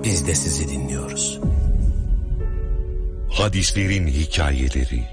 Biz de sizi dinliyoruz. Hadislerin hikayeleri.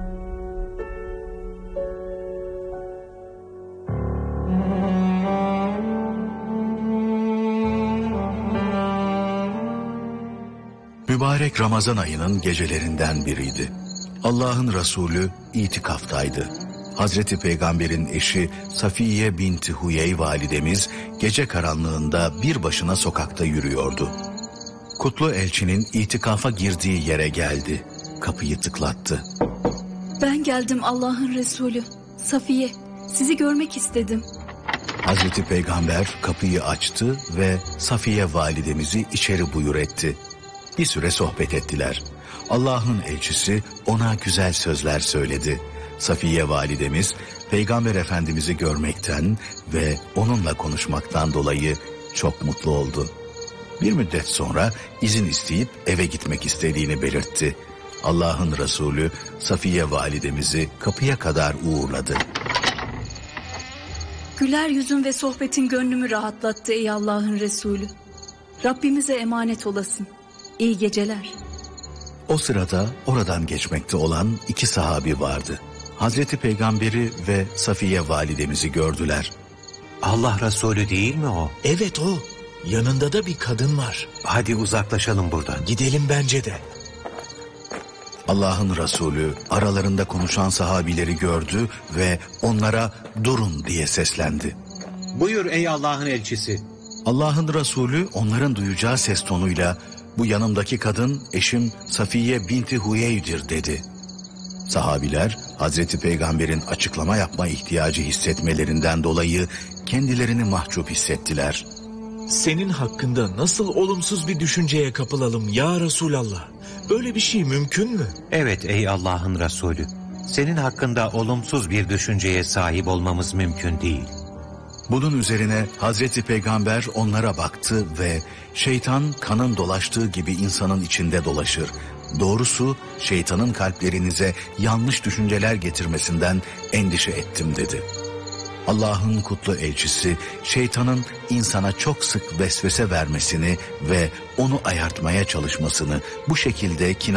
Mübarek Ramazan ayının gecelerinden biriydi. Allah'ın Resulü itikaftaydı. Hazreti Peygamber'in eşi Safiye binti Huyey validemiz gece karanlığında bir başına sokakta yürüyordu. Kutlu elçinin itikafa girdiği yere geldi. Kapıyı tıklattı. Ben geldim Allah'ın Resulü. Safiye, sizi görmek istedim. Hazreti Peygamber kapıyı açtı ve Safiye validemizi içeri buyur etti. Bir süre sohbet ettiler. Allah'ın elçisi ona güzel sözler söyledi. Safiye validemiz Peygamber Efendimiz'i görmekten ve onunla konuşmaktan dolayı çok mutlu oldu. Bir müddet sonra izin isteyip eve gitmek istediğini belirtti. Allah'ın Resulü Safiye validemizi kapıya kadar uğurladı. Güler yüzün ve sohbetin gönlümü rahatlattı ey Allah'ın Resulü. Rabbimize emanet olasın. İyi geceler. O sırada oradan geçmekte olan iki sahabi vardı. Hazreti Peygamberi ve Safiye validemizi gördüler. Allah Resulü değil mi o? Evet o. Yanında da bir kadın var. Hadi uzaklaşalım buradan. Gidelim bence de. Allah'ın Resulü aralarında konuşan sahabileri gördü ve onlara durun diye seslendi. Buyur ey Allah'ın elçisi. Allah'ın Resulü onların duyacağı ses tonuyla bu yanımdaki kadın eşim Safiye binti Huyey'dir dedi. Sahabiler Hazreti Peygamber'in açıklama yapma ihtiyacı hissetmelerinden dolayı kendilerini mahcup hissettiler. Senin hakkında nasıl olumsuz bir düşünceye kapılalım ya Resulallah? Böyle bir şey mümkün mü? Evet ey Allah'ın Resulü. Senin hakkında olumsuz bir düşünceye sahip olmamız mümkün değil. Bunun üzerine Hazreti Peygamber onlara baktı ve şeytan kanın dolaştığı gibi insanın içinde dolaşır. Doğrusu şeytanın kalplerinize yanlış düşünceler getirmesinden endişe ettim dedi. Allah'ın kutlu elçisi şeytanın insana çok sık vesvese vermesini ve onu ayartmaya çalışmasını bu şekilde